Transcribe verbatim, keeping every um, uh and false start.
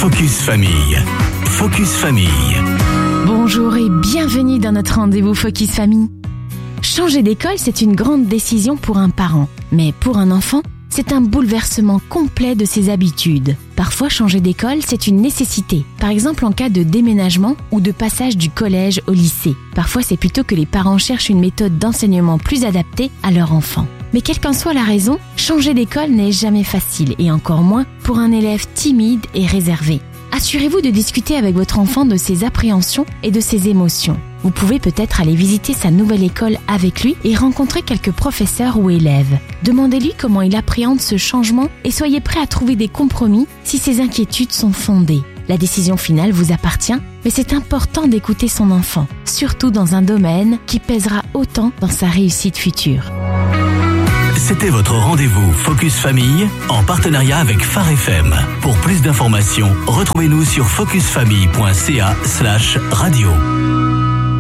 Focus Famille. Focus Famille. Bonjour et bienvenue dans notre rendez-vous Focus Famille. Changer d'école, c'est une grande décision pour un parent. Mais pour un enfant, c'est un bouleversement complet de ses habitudes. Parfois, changer d'école, c'est une nécessité. Par exemple, en cas de déménagement ou de passage du collège au lycée. Parfois, c'est plutôt que les parents cherchent une méthode d'enseignement plus adaptée à leur enfant. Mais quelle qu'en soit la raison, changer d'école n'est jamais facile et encore moins pour un élève timide et réservé. Assurez-vous de discuter avec votre enfant de ses appréhensions et de ses émotions. Vous pouvez peut-être aller visiter sa nouvelle école avec lui et rencontrer quelques professeurs ou élèves. Demandez-lui comment il appréhende ce changement et soyez prêt à trouver des compromis si ses inquiétudes sont fondées. La décision finale vous appartient, mais c'est important d'écouter son enfant, surtout dans un domaine qui pèsera autant dans sa réussite future. C'était votre rendez-vous Focus Famille en partenariat avec Phare F M. Pour plus d'informations, retrouvez-nous sur focusfamille point c a slash radio.